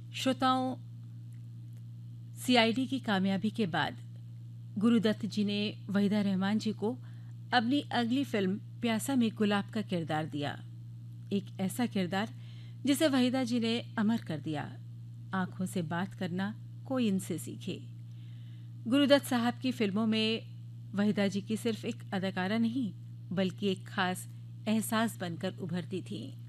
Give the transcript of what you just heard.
श्रोताओं, सीआईडी की कामयाबी के बाद गुरुदत्त जी ने वहीदा रहमान जी को अपनी अगली फिल्म प्यासा में गुलाब का किरदार दिया। एक ऐसा किरदार जिसे वहीदा जी ने अमर कर दिया। आंखों से बात करना कोई इनसे सीखे। गुरुदत्त साहब की फिल्मों में वहीदा जी की सिर्फ एक अदाकारा नहीं बल्कि एक खास एहसास बनकर उभरती थी।